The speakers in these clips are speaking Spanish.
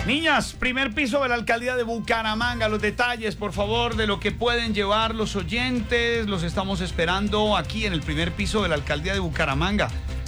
Niñas, primer piso de la alcaldía de Bucaramanga. Los detalles, por favor, de lo que pueden llevar los oyentes. Los estamos esperando aquí en el primer piso de la alcaldía de Bucaramanga.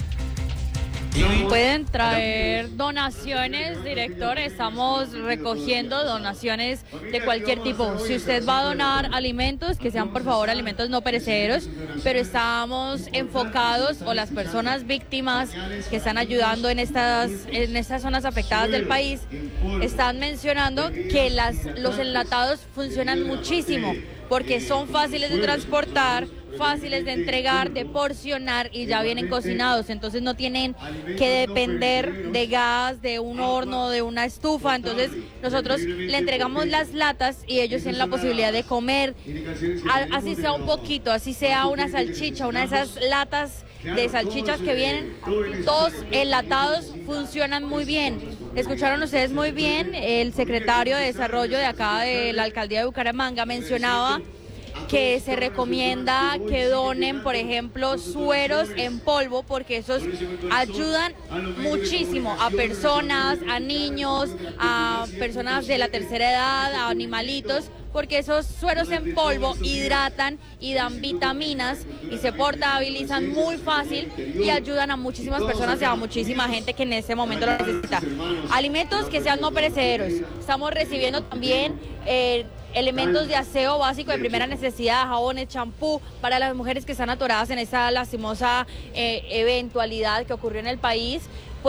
Pueden traer donaciones, director. Estamos recogiendo donaciones de cualquier tipo. Si usted va a donar alimentos, que sean por favor alimentos no perecederos, pero estamos enfocados, o las personas víctimas que están ayudando en estas zonas afectadas del país, están mencionando que los enlatados funcionan muchísimo porque son fáciles de transportar, fáciles de entregar, de porcionar y ya vienen cocinados, entonces no tienen que depender de gas, de un horno, de una estufa. Entonces nosotros le entregamos las latas y ellos tienen la posibilidad de comer, así sea un poquito, así sea una salchicha, una de esas latas de salchichas que vienen, todos enlatados, funcionan muy bien. Escucharon ustedes muy bien, el secretario de Desarrollo de acá de la alcaldía de Bucaramanga mencionaba que se recomienda que donen, por ejemplo, sueros en polvo, porque esos ayudan muchísimo a personas, a niños, a personas de la tercera edad, a animalitos, porque esos sueros en polvo hidratan y dan vitaminas y se portabilizan muy fácil y ayudan a muchísimas personas y a muchísima gente que en este momento lo necesita. Alimentos que sean no perecederos. Estamos recibiendo también elementos de aseo básico de primera necesidad, jabones, champú, para las mujeres que están atoradas en esa lastimosa eventualidad que ocurrió en el país.